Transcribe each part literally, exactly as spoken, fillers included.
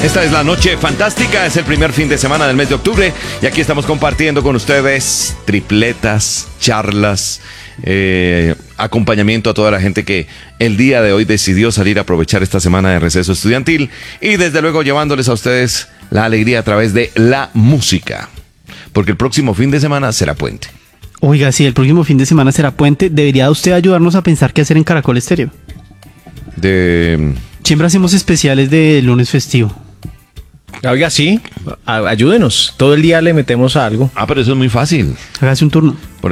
Esta es la noche fantástica, es el primer fin de semana del mes de octubre y aquí estamos compartiendo con ustedes tripletas, charlas, eh, acompañamiento a toda la gente que el día de hoy decidió salir a aprovechar esta semana de receso estudiantil y desde luego llevándoles a ustedes la alegría a través de la música, porque el próximo fin de semana será puente. Oiga, si el próximo fin de semana será puente, ¿debería usted ayudarnos a pensar qué hacer en Caracol Estéreo? De... Siempre hacemos especiales de lunes festivo. Oiga, sí, a- ayúdenos. Todo el día le metemos a algo. Ah, pero eso es muy fácil. Hágase un turno. Por...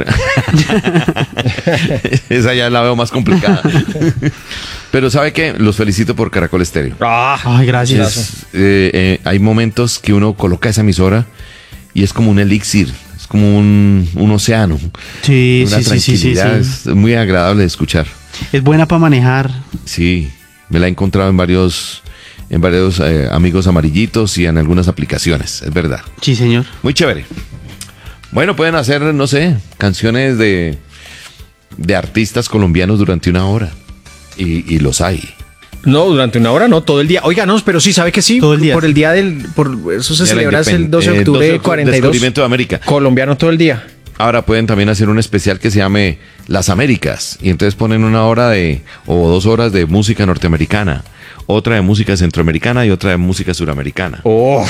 Esa ya la veo más complicada. Pero ¿sabe qué? Los felicito por Caracol Estéreo. Ah, Ay, gracias. Es, eh, eh, hay momentos que uno coloca esa emisora y es como un elixir, es como un, un océano. Sí, Una sí, sí, sí, sí, tranquilidad, sí. es muy agradable de escuchar. Es buena para manejar. Sí, me la he encontrado en varios, en varios eh, amigos amarillitos y en algunas aplicaciones, es verdad. Sí, señor. Muy chévere. Bueno, pueden hacer, no sé, canciones de, de artistas colombianos durante una hora. Y, y los hay. no, durante una hora no, todo el día. Oiga, no, pero sí, ¿sabe que sí? Todo el día. Por el día del... Por eso se De la celebra es el independ- doce de eh, octubre doce de cuarenta y dos. Descubrimiento de América. Colombiano todo el día. Ahora pueden también hacer un especial que se llame Las Américas. Y entonces ponen una hora de, o dos horas de música norteamericana, otra de música centroamericana y otra de música suramericana. Oh,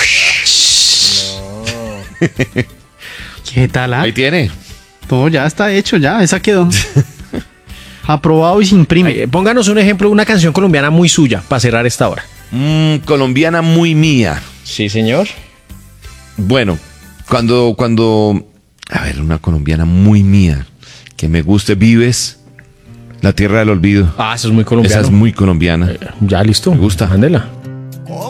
¿Qué tal? Ah? Ahí tiene. Todo ya está hecho, ya. Esa quedó. Aprobado y se imprime. ay, pónganos un ejemplo, una canción colombiana muy suya para cerrar esta hora. Mm, colombiana muy mía. Sí, señor. Bueno, cuando, cuando, a ver, una colombiana muy mía, que me guste, Vives, La Tierra del Olvido. Ah, eso es muy colombiano. Esa es muy colombiana. Ya, listo. Me gusta. Mándela.